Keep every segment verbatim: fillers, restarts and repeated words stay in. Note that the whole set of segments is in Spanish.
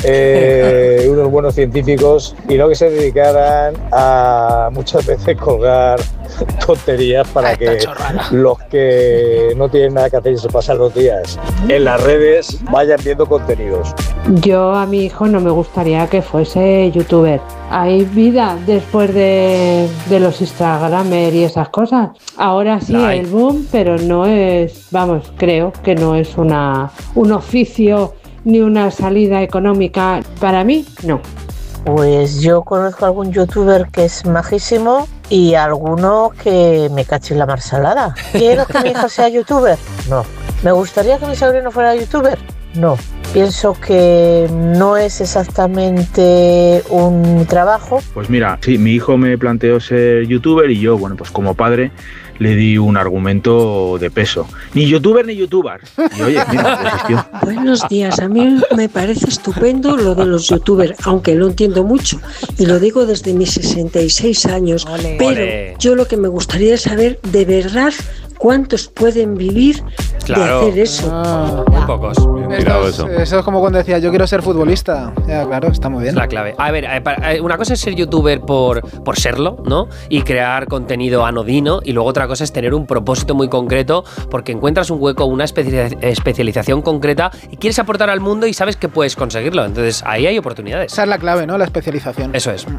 eh, unos buenos científicos y no que se dedicaran a muchas veces colgar tonterías para que los que no tienen nada que hacer y se pasan los días en las redes vayan viendo contenidos. Yo a mi hijo no me gustaría que fuese youtuber. Hay vida después de, de los Instagramers y esas cosas. Ahora sí hay el boom, pero no es, vamos, creo que no es una un oficio ni una salida económica. Para mí, no. Pues yo conozco a algún youtuber que es majísimo y alguno que me cacho en la marsalada. ¿Quiero que mi hijo sea youtuber? No. ¿Me gustaría que mi sobrino fuera youtuber? No. Pienso que no es exactamente un trabajo. Pues mira, sí, mi hijo me planteó ser youtuber y yo, bueno, pues como padre le di un argumento de peso. Ni youtuber ni youtuber. Y oye, mira, resistió. Buenos días, a mí me parece estupendo lo de los youtubers, aunque lo entiendo mucho y lo digo desde mis sesenta y seis años, Olé. pero Olé. yo lo que me gustaría es saber de verdad cuántos pueden vivir Claro. de hacer eso. Ah, Muy pocos. esto es- eso es como cuando decía, yo quiero ser futbolista. Ya, claro, está muy bien. Es la clave. A ver, eh, para- eh, una cosa es ser youtuber por, por serlo, ¿no? Y crear contenido anodino. Y luego otra cosa es tener un propósito muy concreto porque encuentras un hueco, una especia- especialización concreta y quieres aportar al mundo y sabes que puedes conseguirlo. Entonces ahí hay oportunidades. Esa es la clave, ¿no? La especialización. Eso es. Eso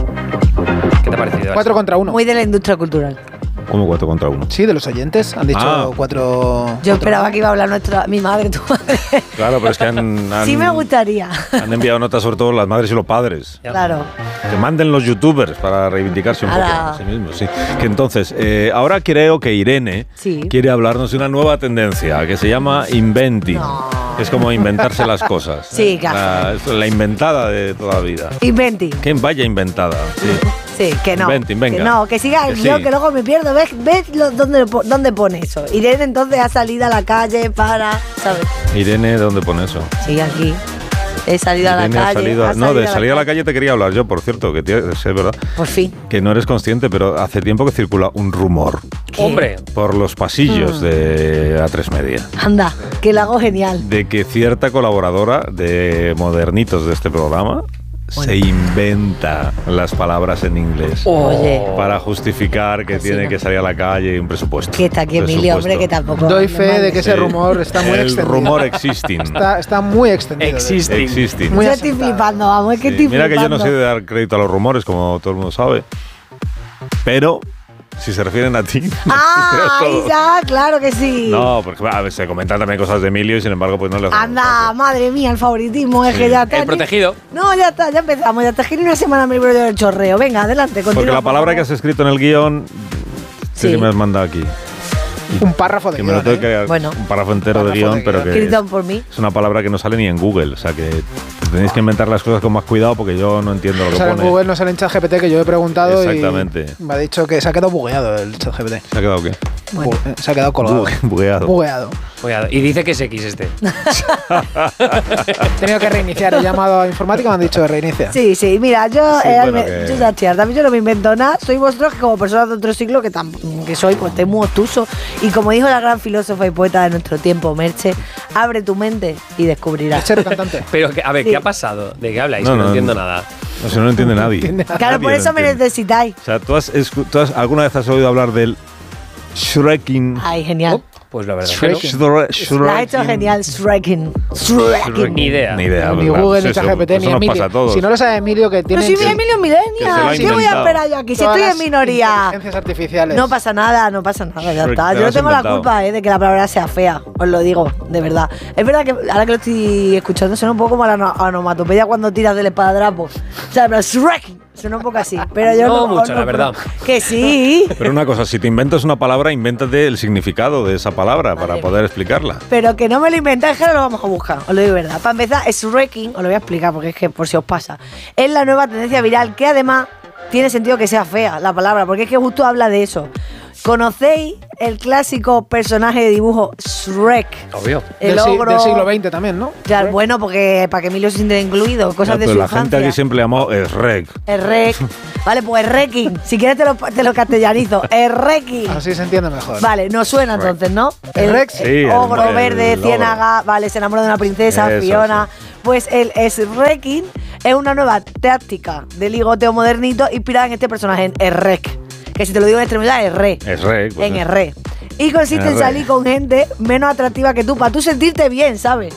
es. ¿Qué te ha parecido? Cuatro contra uno. Muy de la industria cultural. ¿Cómo cuatro contra uno? Sí, de los oyentes. Han dicho Ah. cuatro. Yo esperaba que iba a hablar nuestra, mi madre, tu madre. Claro, pero es que han, han, Sí me gustaría. han enviado notas sobre todo las madres y los padres. Claro. Que manden los youtubers para reivindicarse un poco Ala. a sí mismos. Sí. Que entonces, eh, ahora creo que Irene Sí. quiere hablarnos de una nueva tendencia que se llama inventing. Es como inventarse las cosas. Sí, claro. La, es la inventada de toda la vida. Inventing. Que vaya inventada. Sí. Sí, que no. Inventing, venga. Que no, que siga Que el guión, sí. que luego me pierdo. ¿Ves, ves lo- dónde, po- dónde pone eso? Irene entonces ha salido a la calle para, ¿sabes? Irene, ¿dónde pone eso? Sí, aquí. He salido Irene a la ha calle. salido a- ha no, de salido salir a la calle te quería hablar yo, por cierto, que tío, es verdad. Por fin. Que no eres consciente, pero hace tiempo que circula un rumor Hombre. por los pasillos Mm. de A tres Media Anda, que lo hago genial. de que cierta colaboradora de Modernitos de este programa se inventa las palabras en inglés Oye. para justificar que Así tiene no. que salir a la calle y un presupuesto. Que está aquí Emilio, hombre, que Presupuesto. tampoco. Doy me fe de mande. que ese Sí. rumor está muy El extendido. rumor existing. Está, está muy extendido. Existing. Existing. Muy Yo estoy asentado. flipando, vamos, es que Sí. estoy Mira que yo no flipando. sé de dar crédito a los rumores, como todo el mundo sabe. Pero si se refieren a ti, Ah, creo todo. ya, claro que sí. No, porque a ver, se comentan también cosas de Emilio y sin embargo pues no le hacemos Anda, caso. madre mía, el favoritismo es Sí. que ya está. El protegido. No, ya está, ya empezamos. Ya te una semana me libro del chorreo. Venga, adelante, continúa. Porque la por palabra que favor. has escrito en el guión sí, Sí. que me has mandado aquí. Un párrafo de Que me lo guión, tengo ¿eh? que Bueno. un párrafo entero de Párrafo guión, de pero guión. que Escrito por mí. es una palabra que no sale ni en Google. O sea que tenéis que inventar las cosas con más cuidado porque yo no entiendo lo O que sea, en pone. Google no sale en ChatGPT, que yo he preguntado Exactamente. y me ha dicho que se ha quedado bugueado el ChatGPT. ¿Se ha quedado qué? Bueno. Bu- Se ha quedado colgado. Bu- Bugueado. Bugueado. Cuidado. Y dice que es X este. He tenido que reiniciar. He llamado a informática y me han dicho que reinicia. Sí, sí, mira, yo, Sí, eh, bueno, me- que- yo ya estoy harta. A mí yo no me invento nada. Soy vosotros que como personas de otro siglo que, tam- que soy, pues estoy muy obtuso. Y como dijo la gran filósofa y poeta de nuestro tiempo, Merche, abre tu mente y descubrirás. Chero cantante. Pero, que- a ver, Sí. ¿qué ha pasado? ¿De qué habláis? No, que no, no, entiendo no. nada. No sé, no lo entiende nadie. Claro, Nadie por lo eso me entiende. necesitáis. O sea, ¿tú, has, escu- tú has- alguna vez has oído hablar del Shreking? Ay, genial. Pues la verdad. que no. Shre- La ha hecho Shreking. genial, Striking. Striking. Ni idea. Ni idea. Ni ¿verdad? Google, Pues ni eso, ChatGPT, eso ni nos Emilio. pasa a todos. Si no lo sabe Emilio, que Pero tiene. si mi Emilio es Que se lo ha millennial. ¿Qué voy a inventado. esperar yo aquí? Si todas estoy las en minoría. inteligencias artificiales. No pasa nada, no pasa nada, ya Shrek, está. te Yo lo no has tengo la inventado. culpa eh, de que la palabra sea fea, os lo digo, de verdad. Es verdad que ahora que lo estoy escuchando suena un poco como la ano- onomatopeya cuando tiras del espadadrapo. O sea, pero Shrek, suena un poco así. Pero yo No no, mucho, la verdad. Que sí. Pero una cosa, si te inventas una palabra, invéntate el significado de esa palabra para Vale. poder explicarla. Pero que no me lo inventáis, que ahora lo vamos a buscar, os lo digo de verdad. Para empezar, Shreking, os lo voy a explicar porque es que por si os pasa, es la nueva tendencia viral que además tiene sentido que sea fea la palabra, porque es que justo habla de eso. ¿Conocéis el clásico personaje de dibujo Shrek? Obvio. El del, ogro. del siglo veinte también, ¿no? Claro, bueno, porque para que Emilio se sienta incluido, cosas No, de pero su la infancia. gente aquí siempre llamó es rec. El rec. Vale, pues el requin. Si quieres te lo, te lo castellanizo. El requin. Así se entiende mejor. Vale, no suena entonces, ¿no? El Rex. Sí, el- ogro el verde, ogro. ciénaga, vale, se enamora de una princesa, Eso, Fiona. Pues el Shrek es una nueva táctica de ligoteo modernito inspirada en este personaje, en Errek. Que si te lo digo en extremidad, es re. Es rec. pues En es- Erre. Y consiste En en Erre. salir con gente menos atractiva que tú, para tú sentirte bien, ¿sabes?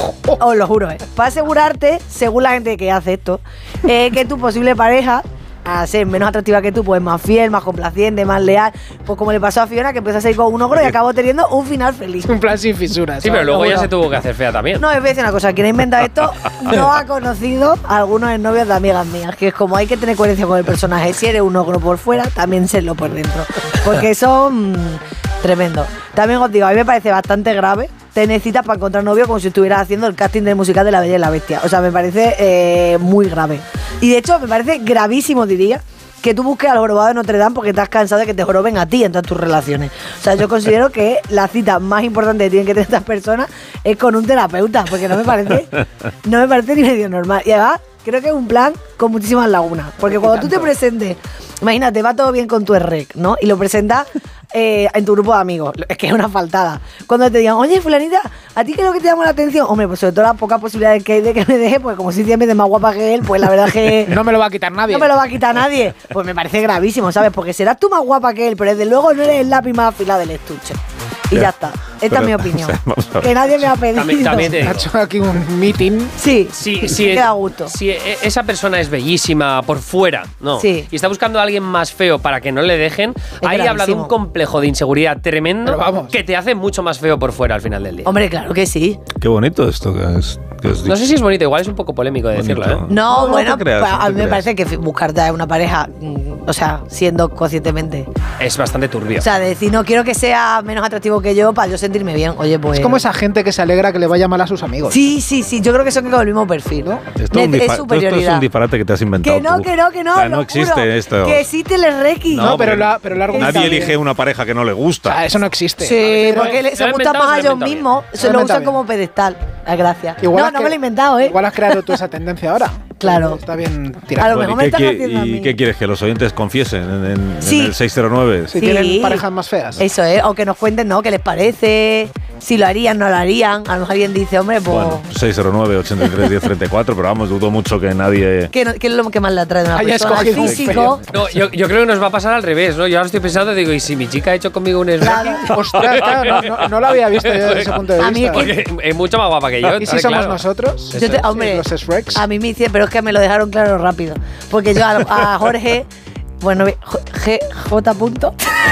Os lo juro, ¿eh? Para asegurarte, según la gente que hace esto, eh, que tu posible pareja, a ser menos atractiva que tú, pues más fiel, más complaciente, más leal. Pues como le pasó a Fiona, que empezó a salir con un ogro y acabó teniendo un final feliz. Un plan sin fisuras. Sí, pero luego ya Seguro. se tuvo que hacer fea también. No, os voy a decir una cosa, quien ha inventado esto no ha conocido a algunos novios de amigas mías, que es como hay que tener coherencia con el personaje. Si eres un ogro por fuera, también serlo por dentro. Porque son mm, tremendos. También os digo, a mí me parece bastante grave tener citas para encontrar novio como si estuvieras haciendo el casting del musical de La Bella y la Bestia. O sea, me parece eh, muy grave. Y de hecho, me parece gravísimo, diría, que tú busques al jorobado de Notre Dame porque estás cansado de que te joroben a ti en todas tus relaciones. O sea, yo considero que la cita más importante que tienen que tener estas personas es con un terapeuta, porque no me parece, no me parece ni medio normal. Y además, creo que es un plan con muchísimas lagunas. Porque cuando tú te presentes, imagínate, va todo bien con tu rec, ¿no? Y lo presentas eh, en tu grupo de amigos. Es que es una faltada. Cuando te digan, oye, fulanita, ¿a ti qué es lo que te llama la atención? Hombre, pues sobre todo las pocas posibilidades que hay de que me deje, pues como si siempre es más guapa que él, pues la verdad es que... No me lo va a quitar nadie. No me lo va a quitar nadie. Pues me parece gravísimo, ¿sabes? Porque serás tú más guapa que él, pero desde luego no eres el lápiz más afilado del estuche. Y ya está. Esta Pero, es mi opinión. o sea, vamos a ver. Que nadie me ha pedido. También, también te Ha digo. hecho aquí un meeting. Sí, Si, sí, si, queda a gusto. si e- esa persona es bellísima por fuera, ¿no? Sí. Y está buscando a alguien más feo para que no le dejen, ahí habla de gravísimo. un complejo de inseguridad tremendo Pero vamos. que te hace mucho más feo por fuera al final del día. Hombre, claro que sí. Qué bonito esto que es. Que es No sé si es bonito, igual es un poco polémico de bonito. decirlo, ¿eh? No, No, bueno, no te creas, pa- no a te mí me creas. parece que fi- buscarte a una pareja, mm, o sea, siendo conscientemente. Es bastante turbio. O sea, de decir, no quiero que sea menos atractivo que yo para yo sentirme bien. Oye, pues. Es como esa gente que se alegra que le vaya mal a sus amigos. Sí, sí, sí. Yo creo que son con el mismo perfil, ¿no? Esto, es un De- dispa- es todo esto es superioridad. un disparate que te has inventado. Que no, tú. que no, que no. O sea, lo no existe juro. esto. Que existe el requi. No, pero, hombre, la, pero el argumento. Nadie elige una pareja que no le O gusta. sea, eso no existe. Sí, Pero porque le- se se lo ha gustan inventado, más a se lo ha ellos inventado mismos, Se se lo lo ha usan inventado como pedestal. Ah, gracias. Igual No, has no que- me lo he inventado, ¿eh? Igual has creado tú esa tendencia ahora. Claro. Está bien A tirado. lo Bueno, mejor me ¿y, están qué, haciendo a qui- mí. y qué quieres? ¿Que los oyentes confiesen en, en- en Sí. el seis cero nueve? Si Sí. tienen parejas más feas. Eso es, o que nos cuenten, ¿no? ¿Qué les parece? Si lo harían, no lo harían. A lo mejor alguien dice, hombre, pues. Bueno, seis cero nueve, ochenta y tres, diez treinta y cuatro, pero vamos, dudo mucho que nadie... ¿Qué, no- qué es lo que más le atrae de una Haya persona? El escogido un físico. No, yo, yo creo que nos va a pasar al revés, ¿no? Yo ahora estoy pensando, digo, ¿y si mi chica ha hecho conmigo un Claro. smoking? Ostras, claro, no, no- no lo había visto yo desde ese punto de A mí vista. es que- Porque es mucho más guapa que yo. ¿Y si está somos claro. nosotros? Yo te- hombre, Los Shreks. a mí me hicieron, pero es que me lo dejaron claro rápido. Porque yo a, a Jorge, bueno, G, J. punto,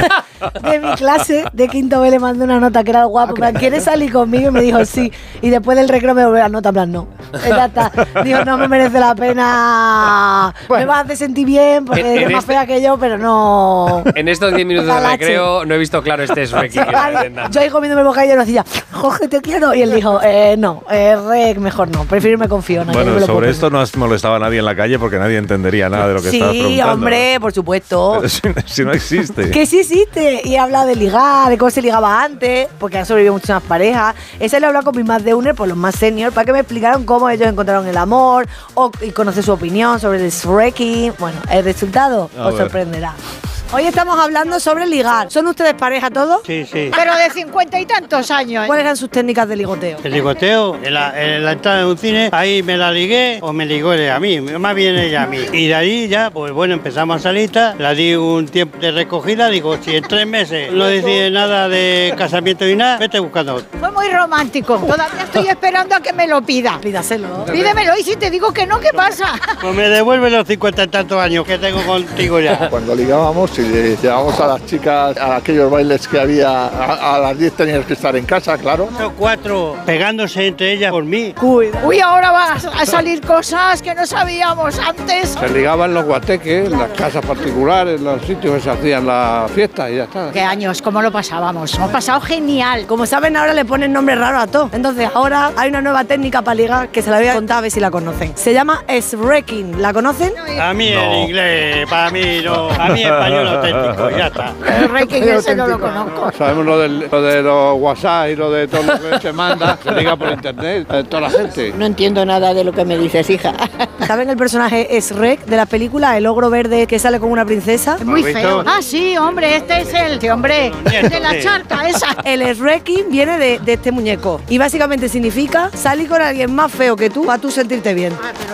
de mi clase de quinto B le mandé una nota que era el guapo. Ah, Me ¿quieres salir conmigo? Y me dijo sí. Y después del recreo me volvió la nota, en plan, no. Y ya está. Digo, no me merece la pena. Bueno. Me vas a hacer sentir bien porque En- en eres más este- fea que yo, pero no. En estos diez minutos de Talache. recreo no he visto claro este smoking. Vale, yo ahí comiéndome el bocadillo y nos decía, Jorge, te quiero. Y él dijo, eh, no, eh, Rec, mejor no. Prefiero irme con Fiona. que yo Bueno, me lo puedo sobre permitir. esto no has molestado a nadie en la calle porque nadie entendería nada de lo que estabas Sí, preguntando. hombre, por supuesto. Pero si, si no existe. Que sí existe. Y he hablado de ligar, de cómo se ligaba antes, porque han sobrevivido muchísimas parejas. Ese lo he hablado con mis más de uno, por los más senior, para que me explicaran cómo ellos encontraron el amor o, y conocer su opinión sobre el Shreking. Bueno, el resultado A os ver. sorprenderá. Hoy estamos hablando sobre ligar. ¿Son ustedes pareja todos? Sí, sí. Pero de cincuenta y tantos años. ¿Cuáles eran sus técnicas de ligoteo? El ligoteo, en la, en la entrada de un cine, ahí me la ligué o me ligó ella a mí, más bien ella a mí. Y de ahí ya, pues bueno, empezamos a salir, la di un tiempo de recogida, digo, si en tres meses no decide nada de casamiento y nada, vete buscando otro. Fue muy romántico. Todavía estoy esperando a que me lo pida. Pídaselo. Pídemelo y si te digo que no, ¿qué pasa? Pues me devuelve los cincuenta y tantos años que tengo contigo ya. Cuando ligábamos y le llevábamos a las chicas a aquellos bailes que había, a, a las diez tenías que estar en casa, claro. Los cuatro pegándose entre ellas por mí. Uy, ahora van a salir cosas que no sabíamos antes. Se ligaban los guateques, en las casas particulares, en los sitios que se hacían la fiesta y ya está. ¿Qué años? ¿Cómo lo pasábamos? Hemos pasado genial. Como saben, ahora le ponen nombre raro a todo. Entonces, ahora hay una nueva técnica para ligar que se la voy a contar a ver si la conocen. Se llama Shreking. ¿La conocen? A mí en inglés, para mí no. A mí español el auténtico, ya está. El rey que ese no lo conozco. Sabemos lo, del, lo de los WhatsApp y lo de todo lo que se manda, se diga por internet, de toda la gente. No entiendo nada de lo que me dices, hija. ¿Saben el personaje Shrek de la película? El ogro verde que sale con una princesa. Es muy feo. Ah, sí, hombre, este es el este hombre de la charca esa. El Shreking viene de, de este muñeco y básicamente significa salir con alguien más feo que tú para tú sentirte bien. Ah, pero